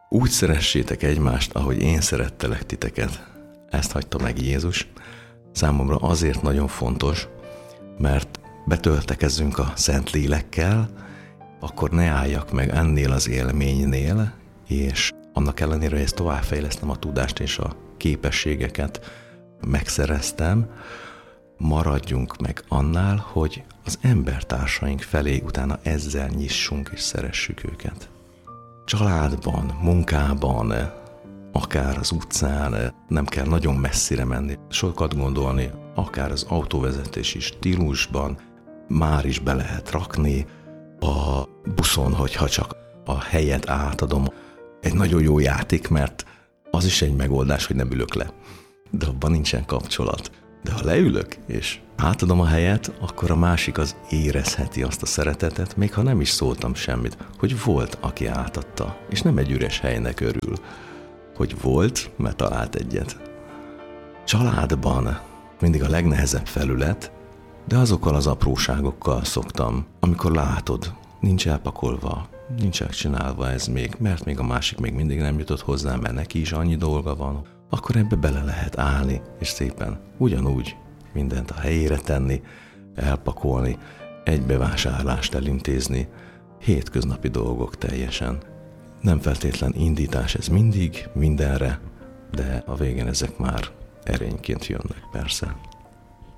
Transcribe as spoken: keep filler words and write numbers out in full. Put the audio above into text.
úgy szeressétek egymást, ahogy én szerettelek titeket. Ezt hagyta meg Jézus. Számomra azért nagyon fontos, mert betöltekezzünk a Szent Lélekkel, akkor ne álljak meg ennél az élménynél, és annak ellenére, hogy ezt továbbfejlesztem a tudást és a képességeket megszereztem, maradjunk meg annál, hogy az embertársaink felé utána ezzel nyissunk és szeressük őket. Családban, munkában, akár az utcán, nem kell nagyon messzire menni, sokat gondolni, akár az autóvezetési stílusban, már is be lehet rakni, a buszon, hogyha csak a helyet átadom. Egy nagyon jó játék, mert az is egy megoldás, hogy nem ülök le. De abban nincsen kapcsolat. De ha leülök, és átadom a helyet, akkor a másik az érezheti azt a szeretetet, még ha nem is szóltam semmit, hogy volt, aki átadta, és nem egy üres helynek örül, hogy volt, mert talált egyet. Családban mindig a legnehezebb felület, de azokkal az apróságokkal szoktam, amikor látod, nincs elpakolva, nincs elcsinálva ez még, mert még a másik még mindig nem jutott hozzá, mert neki is annyi dolga van, akkor ebbe bele lehet állni, és szépen ugyanúgy mindent a helyére tenni, elpakolni, egy bevásárlást elintézni, hétköznapi dolgok teljesen. Nem feltétlen indítás ez mindig, mindenre, de a végén ezek már erényként jönnek persze.